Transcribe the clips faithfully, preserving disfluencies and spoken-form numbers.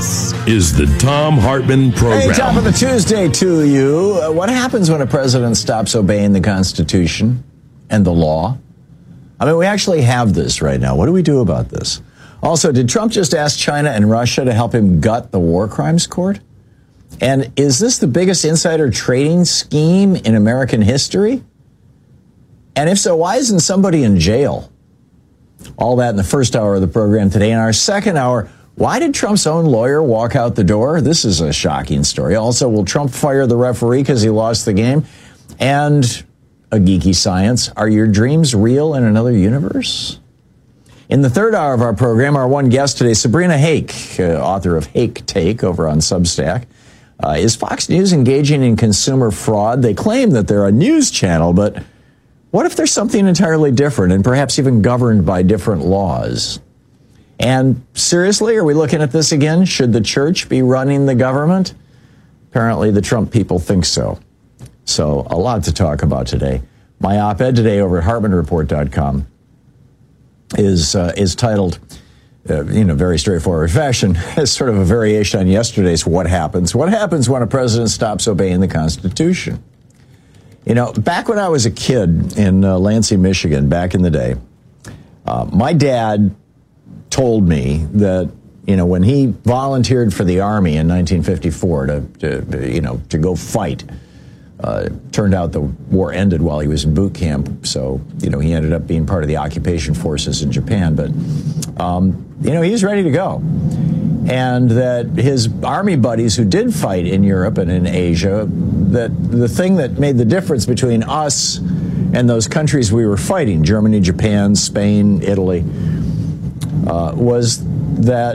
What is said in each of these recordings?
This is the Thom Hartmann Program. Hey, top of the Tuesday to you. Uh, what happens when a president stops obeying the Constitution and the law? I mean, we actually have this right now. What do we do about this? Also, did Trump just ask China and Russia to help him gut the war crimes court? And is this the biggest insider trading scheme in American history? And if so, why isn't somebody in jail? All that in the first hour of the program today. In our second hour, why did Trump's own lawyer walk out the door? This is a shocking story. Also, will Trump fire the referee because he lost the game? And a geeky science. Are your dreams real in another universe? In the third hour of our program, our one guest today, Sabrina Hake, uh, author of Hake Take over on Substack. Uh, is Fox News engaging in consumer fraud? They claim that they're a news channel, but what if there's something entirely different and perhaps even governed by different laws? And seriously, are we looking at this again? Should the church be running the government? Apparently, the Trump people think so. So a lot to talk about today. My op-ed today over at Hartmann Report dot com is uh, is titled, uh, in a very straightforward fashion, as sort of a variation on yesterday's What Happens? What happens when a president stops obeying the Constitution? You know, back when I was a kid in uh, Lansing, Michigan, back in the day, uh, my dad told me that, you know, when he volunteered for the Army in nineteen fifty-four to, to you know, to go fight, uh, turned out the war ended while he was in boot camp. So, you know, he ended up being part of the occupation forces in Japan. But, um, you know, he was ready to go. And that his Army buddies who did fight in Europe and in Asia, that the thing that made the difference between us and those countries we were fighting, Germany, Japan, Spain, Italy, uh, was that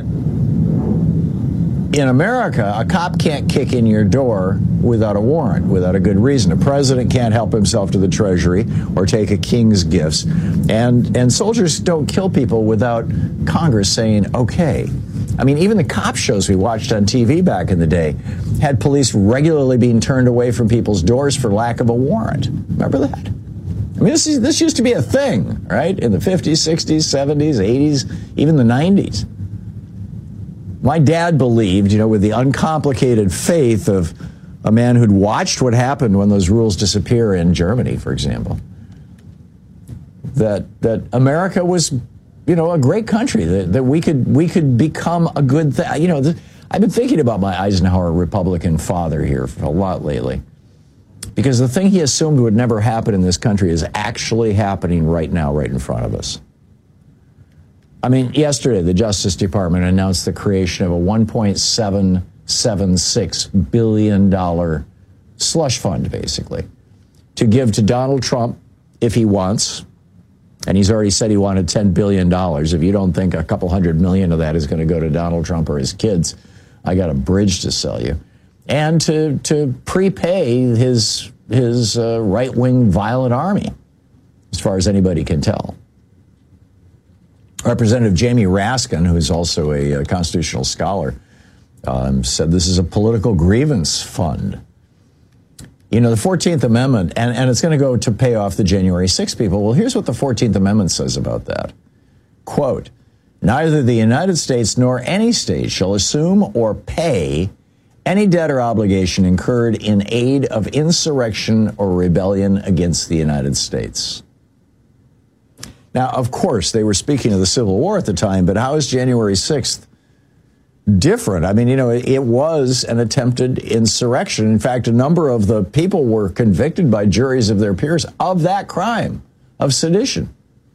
in America, a cop can't kick in your door without a warrant, without a good reason. A president can't help himself to the Treasury or take a king's gifts. And, and soldiers don't kill people without Congress saying, okay. I mean, even the cop shows we watched on T V back in the day had police regularly being turned away from people's doors for lack of a warrant. Remember that? I mean, this, is, this used to be a thing, right? In the fifties, sixties, seventies, eighties, even the nineties. My dad believed, you know, with the uncomplicated faith of a man who'd watched what happened when those rules disappear in Germany, for example, that that America was, you know, a great country, that, that we could we could become a good thing. You know, th- I've been thinking about my Eisenhower Republican father here for a lot lately, because the thing he assumed would never happen in this country is actually happening right now, right in front of us. I mean, yesterday, the Justice Department announced the creation of a one point seven seven six billion dollars slush fund, basically, to give to Donald Trump if he wants. And he's already said he wanted ten billion dollars. If you don't think a couple hundred million of that is going to go to Donald Trump or his kids, I got a bridge to sell you. And to to prepay his, his uh, right-wing violent army, as far as anybody can tell. Representative Jamie Raskin, who is also a, a constitutional scholar, um, said this is a political grievance fund. You know, the fourteenth Amendment, and, and it's going to go to pay off the January sixth people. Well, here's what the fourteenth Amendment says about that. Quote, neither the United States nor any state shall assume or pay any debt or obligation incurred in aid of insurrection or rebellion against the United States. Now, of course, they were speaking of the Civil War at the time, but how is January sixth different? I mean, you know, it, it was an attempted insurrection. In fact, a number of the people were convicted by juries of their peers of that crime, of sedition.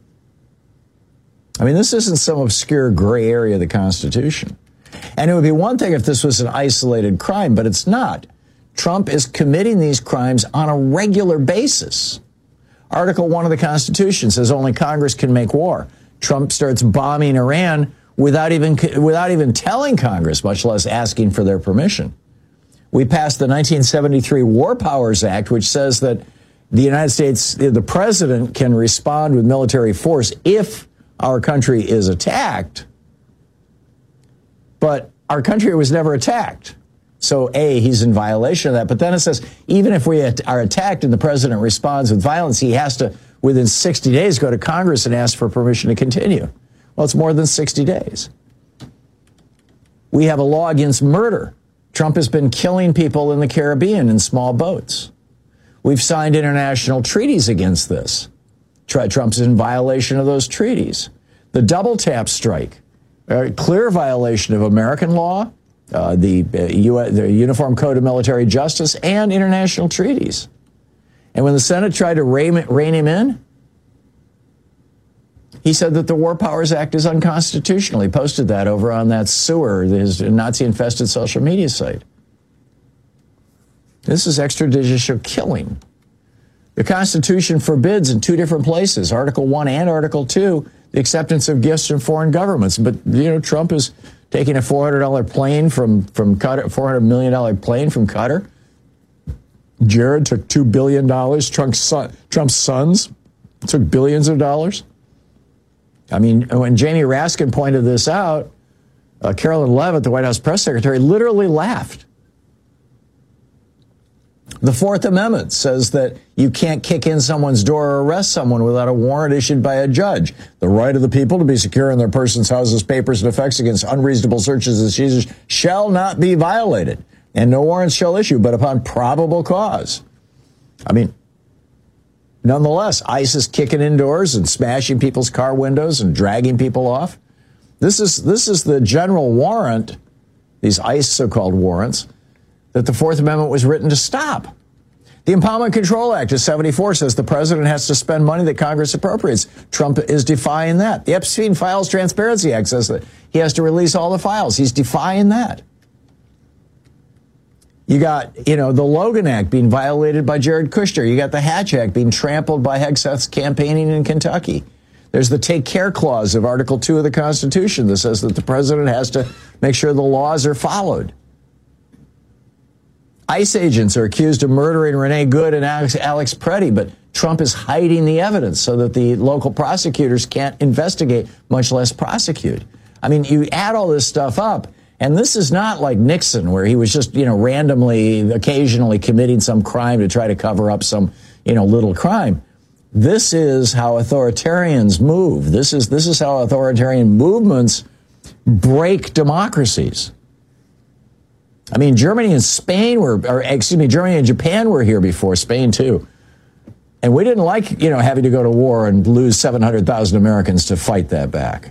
I mean, this isn't some obscure gray area of the Constitution. And it would be one thing if this was an isolated crime, but it's not. Trump is committing these crimes on a regular basis. Article one of the Constitution says only Congress can make war. Trump starts bombing Iran without even without even telling Congress, much less asking for their permission. We passed the nineteen seventy-three War Powers Act, which says that the United States, the president can respond with military force if our country is attacked. But our country was never attacked. So, A, he's in violation of that. But then it says, even if we are attacked and the president responds with violence, he has to, within sixty days, go to Congress and ask for permission to continue. Well, it's more than sixty days. We have a law against murder. Trump has been killing people in the Caribbean in small boats. We've signed international treaties against this. Trump's in violation of those treaties. The double tap strike, a clear violation of American law, uh, the, uh, U S, the Uniform Code of Military Justice, and international treaties. And when the Senate tried to rein, rein him in, he said that the War Powers Act is unconstitutional. He posted that over on that sewer, his Nazi-infested social media site. This is extrajudicial killing. The Constitution forbids in two different places, Article one and Article two, the acceptance of gifts from foreign governments. But, you know, Trump is taking a four hundred dollar plane from, from Qatar, four hundred million dollar plane from Qatar. Jared took two billion dollars. Trump's, son, Trump's sons took billions of dollars. I mean, when Jamie Raskin pointed this out, uh, Carolyn Levitt, the White House press secretary, literally laughed. The Fourth Amendment says that you can't kick in someone's door or arrest someone without a warrant issued by a judge. The right of the people to be secure in their persons, houses, papers, and effects against unreasonable searches and seizures shall not be violated, and no warrants shall issue but upon probable cause. I mean, nonetheless, ICE is kicking indoors and smashing people's car windows and dragging people off. This is this is the general warrant, these ICE so-called warrants, that the Fourth Amendment was written to stop. The Impoundment Control Act of seventy-four says the president has to spend money that Congress appropriates. Trump is defying that. The Epstein Files Transparency Act says that he has to release all the files. He's defying that. You got, you know, the Logan Act being violated by Jared Kushner. You got the Hatch Act being trampled by Hegseth's campaigning in Kentucky. There's the Take Care Clause of Article two of the Constitution that says that the president has to make sure the laws are followed. ICE agents are accused of murdering Renee Good and Alex, Alex Preddy, but Trump is hiding the evidence so that the local prosecutors can't investigate, much less prosecute. I mean, you add all this stuff up, and this is not like Nixon, where he was just, you know, randomly, occasionally committing some crime to try to cover up some, you know, little crime. This is how authoritarians move. This is this is how authoritarian movements break democracies. I mean, Germany and Spain were, or excuse me, Germany and Japan were here before, Spain too. And we didn't like, you know, having to go to war and lose seven hundred thousand Americans to fight that back.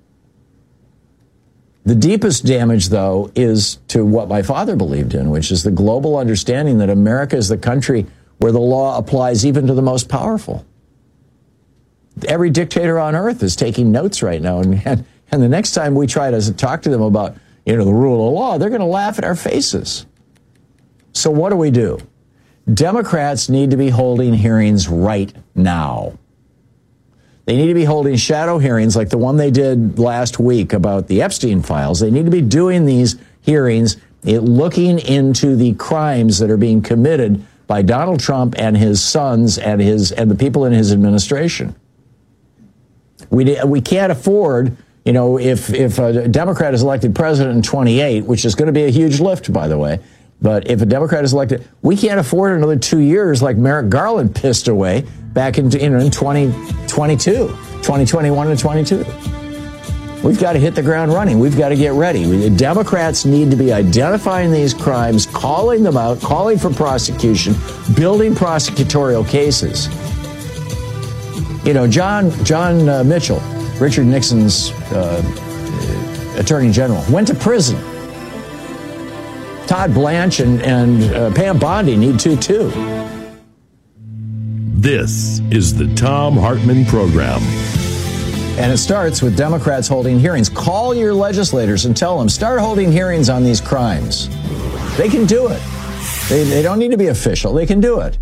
The deepest damage, though, is to what my father believed in, which is the global understanding that America is the country where the law applies even to the most powerful. Every dictator on earth is taking notes right now. And, and, and the next time we try to talk to them about, you know, the rule of law, they're going to laugh at our faces. So what do we do? Democrats need to be holding hearings right now. They need to be holding shadow hearings like the one they did last week about the Epstein files. They need to be doing these hearings, looking into the crimes that are being committed by Donald Trump and his sons and his and the people in his administration. We we can't afford, you know, if if a Democrat is elected president in twenty-eight, which is going to be a huge lift, by the way. But if a Democrat is elected, we can't afford another two years like Merrick Garland pissed away back in, you know, in twenty twenty-two, twenty twenty-one and twenty-two. We've got to hit the ground running. We've got to get ready. The Democrats need to be identifying these crimes, calling them out, calling for prosecution, building prosecutorial cases. You know, John John uh, Mitchell, Richard Nixon's uh, attorney general, went to prison. Todd Blanche and, and uh, Pam Bondi need to, too. This is the Thom Hartmann Program. And it starts with Democrats holding hearings. Call your legislators and tell them, start holding hearings on these crimes. They can do it. They, they don't need to be official. They can do it.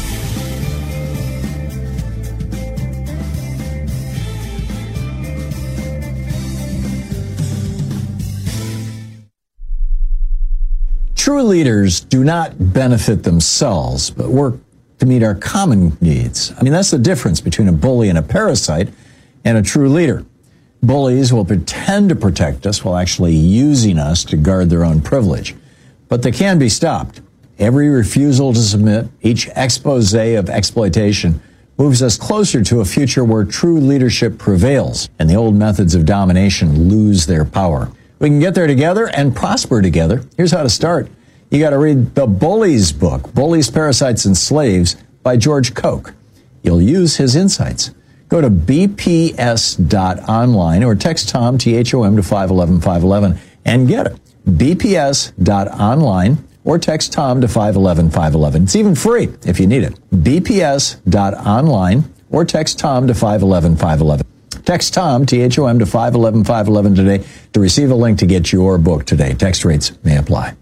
True leaders do not benefit themselves, but work to meet our common needs. I mean, that's the difference between a bully and a parasite and a true leader. Bullies will pretend to protect us while actually using us to guard their own privilege. But they can be stopped. Every refusal to submit, each expose of exploitation, moves us closer to a future where true leadership prevails and the old methods of domination lose their power. We can get there together and prosper together. Here's how to start. You got to read the Bullies book, Bullies, Parasites, and Slaves by George Koch. You'll use his insights. Go to b p s dot online or text Tom, T H O M, to five one one, five one one and get it. b p s dot online or text Tom to five one one, five one one. It's even free if you need it. b p s dot online or text Tom to five one one, five one one. Text Tom, T H O M, to five one one, five one one today to receive a link to get your book today. Text rates may apply.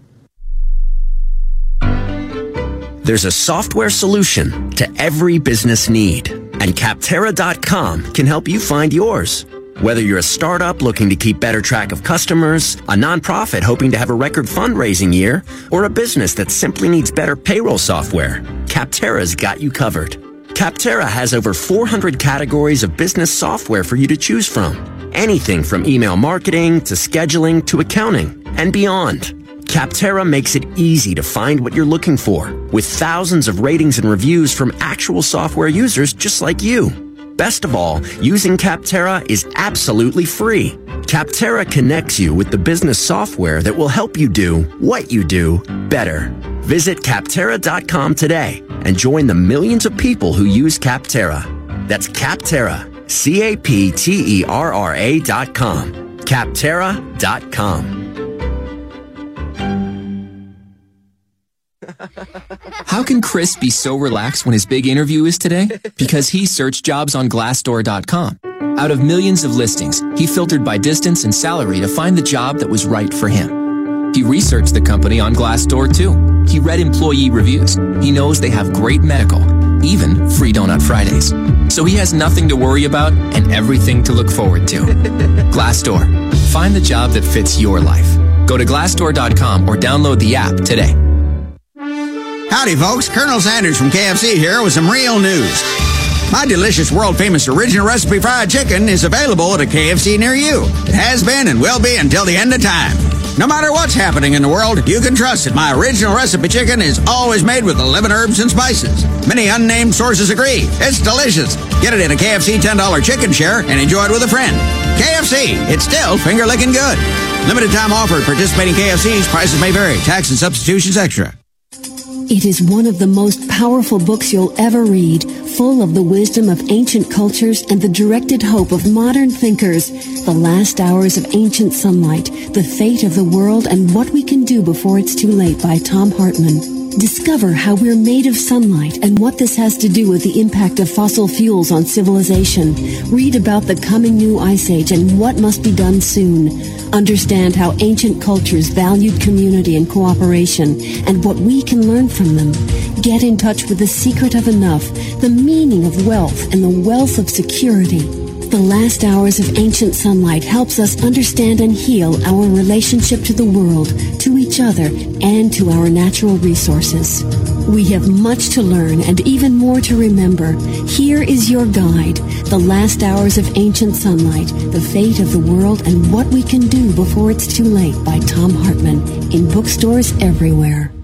There's a software solution to every business need, and Capterra dot com can help you find yours. Whether you're a startup looking to keep better track of customers, a nonprofit hoping to have a record fundraising year, or a business that simply needs better payroll software, Capterra's got you covered. Capterra has over four hundred categories of business software for you to choose from. Anything from email marketing to scheduling to accounting and beyond. Capterra makes it easy to find what you're looking for, with thousands of ratings and reviews from actual software users just like you. Best of all, using Capterra is absolutely free. Capterra connects you with the business software that will help you do what you do better. Visit Capterra dot com today and join the millions of people who use Capterra. That's Capterra, C A P T E R R A dot com. Capterra dot com. How can Chris be so relaxed when his big interview is today? Because he searched jobs on Glassdoor dot com. Out of millions of listings, he filtered by distance and salary to find the job that was right for him. He researched the company on Glassdoor too. He read employee reviews. He knows they have great medical, even free Donut Fridays. So he has nothing to worry about and everything to look forward to. Glassdoor. Find the job that fits your life. Go to Glassdoor dot com or download the app today. Howdy, folks. Colonel Sanders from K F C here with some real news. My delicious, world-famous original recipe fried chicken is available at a K F C near you. It has been and will be until the end of time. No matter what's happening in the world, you can trust that my original recipe chicken is always made with eleven herbs and spices. Many unnamed sources agree. It's delicious. Get it in a K F C ten dollar chicken share and enjoy it with a friend. K F C, it's still finger-licking good. Limited time offer at participating K F Cs. Prices may vary. Tax and substitutions extra. It is one of the most powerful books you'll ever read, full of the wisdom of ancient cultures and the directed hope of modern thinkers. The Last Hours of Ancient Sunlight, The Fate of the World and What We Can Do Before It's Too Late by Tom Hartman. Discover how we're made of sunlight and what this has to do with the impact of fossil fuels on civilization. Read about the coming new ice age and what must be done soon. Understand how ancient cultures valued community and cooperation and what we can learn from them. Get in touch with the secret of enough, the meaning of wealth, and the wealth of security. The Last Hours of Ancient Sunlight helps us understand and heal our relationship to the world, to each other, and to our natural resources. We have much to learn and even more to remember. Here is your guide, The Last Hours of Ancient Sunlight, The Fate of the World and What We Can Do Before It's Too Late by Tom Hartman, in bookstores everywhere.